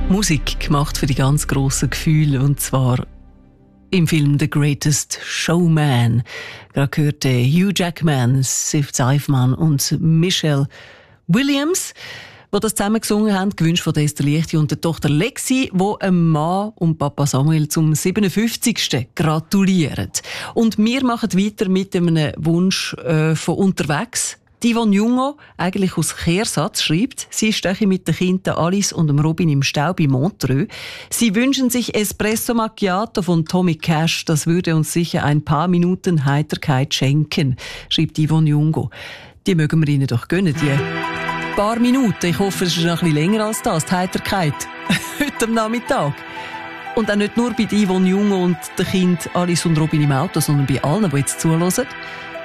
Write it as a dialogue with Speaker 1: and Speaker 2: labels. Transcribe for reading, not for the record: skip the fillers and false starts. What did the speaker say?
Speaker 1: Musik gemacht für die ganz grossen Gefühle, und zwar im Film «The Greatest Showman». Gerade gehörte Hugh Jackman, Sif Seifman und Michelle Williams, die das zusammen gesungen haben, gewünscht von Esther Liechti und der Tochter Lexi, die einem Mann und Papa Samuel zum 57. gratulieren. Und wir machen weiter mit einem Wunsch von unterwegs. Die Yvonne Jungo, eigentlich aus Kehrsatz, schreibt, sie steche mit den Kindern Alice und dem Robin im Stau bei Montreux. Sie wünschen sich Espresso Macchiato von Tommy Cash. Das würde uns sicher ein paar Minuten Heiterkeit schenken, schreibt Yvonne Jungo. Die mögen wir ihnen doch gönnen, die paar Minuten. Ich hoffe, es ist noch ein bisschen länger als das, die Heiterkeit. Heute am Nachmittag. Und auch nicht nur bei Yvonne Jungo und den Kindern Alice und Robin im Auto, sondern bei allen, die jetzt zuhören.